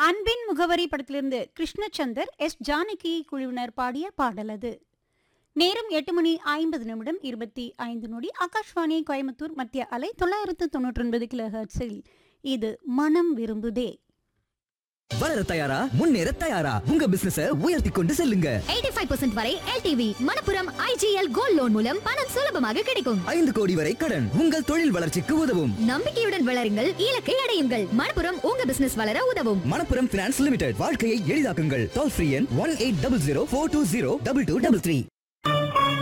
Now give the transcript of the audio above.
அன்பின் முகவரி படத்திலிருந்து கிருஷ்ணச்சந்தர் எஸ் ஜானகி குழுவினர் பாடிய பாடல் அது. நேரம் 8:50 ஆகாஷ்வாணி கோயம்புத்தூர் மத்திய அலை 999 கிலோஹெர்ட்ஸில் இது மனம் விரும்புதே. வளர தயாரா, முன்னேற தயாரா, உங்க பிசினஸ உயர்த்தி கொண்டு செல்லுங்க. 85% வரை LTV Manappuram IGL gold loan மூலம் பணம் சுலபமாக கிடைக்கும். 5 கோடி வரை கடன் உங்கள் தொழில் வளர்ச்சிக்கு உதவும். நம்பிக்கையுடன் வளருங்கள், இலக்கை அடையுங்கள். மணப்புரம் உங்க பிசினஸ் வளர உதவும். மணப்புரம் பினான்ஸ் லிமிடெட், வாழ்க்கையை எளிதாக்குங்கள். டோல் ஃப்ரீ எண் 1800 420 2233.